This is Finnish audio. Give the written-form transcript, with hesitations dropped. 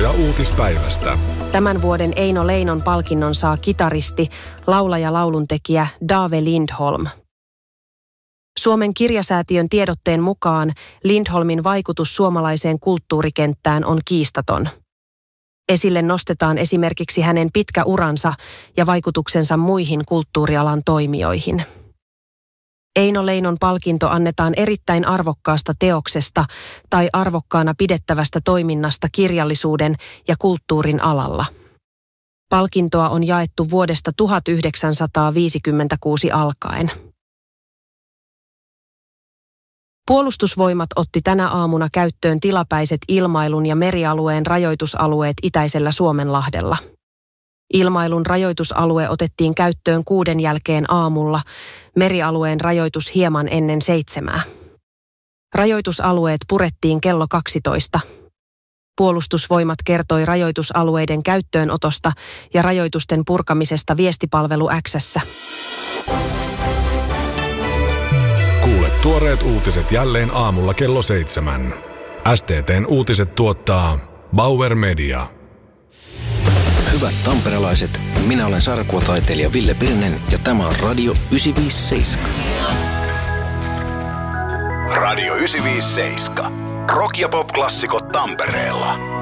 Palkintoja uutispäivästä. Tämän vuoden Eino Leinon palkinnon saa kitaristi, laulaja lauluntekijä Daave Lindholm. Suomen kirjasäätiön tiedotteen mukaan Lindholmin vaikutus suomalaiseen kulttuurikenttään on kiistaton. Esille nostetaan esimerkiksi hänen pitkä uransa ja vaikutuksensa muihin kulttuurialan toimijoihin. Eino Leinon palkinto annetaan erittäin arvokkaasta teoksesta tai arvokkaana pidettävästä toiminnasta kirjallisuuden ja kulttuurin alalla. Palkintoa on jaettu vuodesta 1956 alkaen. Puolustusvoimat otti tänä aamuna käyttöön tilapäiset ilmailun ja merialueen rajoitusalueet itäisellä Suomenlahdella. Ilmailun rajoitusalue otettiin käyttöön 6 jälkeen aamulla, merialueen rajoitus hieman ennen 7. Rajoitusalueet purettiin kello 12. Puolustusvoimat kertoi rajoitusalueiden käyttöönotosta ja rajoitusten purkamisesta viestipalvelu X:ssä. Kuule tuoreet uutiset jälleen aamulla kello 7. STT:n uutiset tuottaa Bauer Media. Hyvät tamperelaiset, minä olen sarjakuvataiteilija Ville Pirnen ja tämä on Radio 957. Radio 957. Rock- ja pop-klassikot Tampereella.